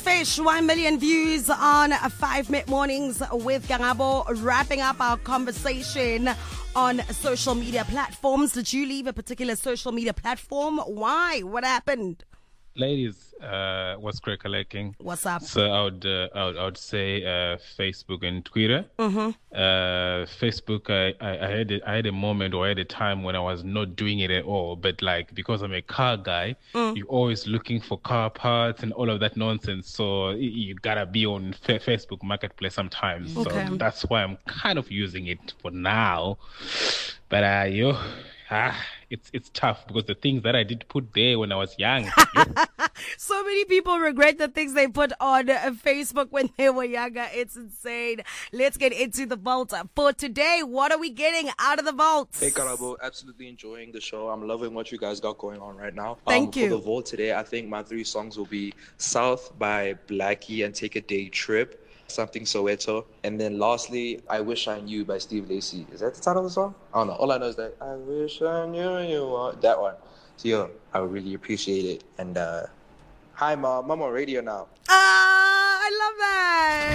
Fish, 1 million views on 5 Mid Mornings with Karabo. Wrapping up our conversation on social media platforms. Did you leave a particular social media platform? Why? What happened? Ladies, what's collecting? What's up? So I would say Facebook and Twitter. Facebook, I had a moment or I had a time when I was not doing it at all. But like because I'm a car guy, you're always looking for car parts and all of that nonsense. So you gotta be on Facebook Marketplace sometimes. Okay. So that's why I'm kind of using it for now. But it's tough because the things that I did put there when I was young. So many people regret the things they put on Facebook when they were younger. It's insane. Let's get into the vault for today. What are we getting out of the vault? Hey, Karabo, absolutely enjoying the show. I'm loving what you guys got going on right now. Thank you. For the vault today, I think my 3 songs will be South by Blackie and Take a Day Trip, Something Soweto, and then lastly, I Wish I Knew by Steve Lacy. Is that the title of the song? I don't know. All I know is that I wish I knew you were that one. So yo, I would really appreciate it. And hi, Mom. I'm on radio now. I love that.